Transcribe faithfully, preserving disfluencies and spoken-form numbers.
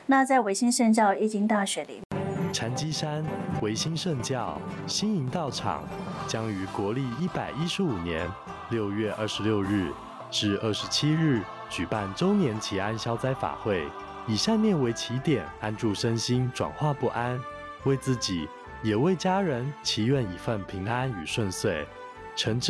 那在维新圣教义经大学里， 禅机山维新圣教新营道场将于国历一百一十五年六月二十六日至二十七日举办周年祈安消灾法会，以善念为起点，安住身心，转化不安，为自己也为家人祈愿一份平安与顺遂。诚挚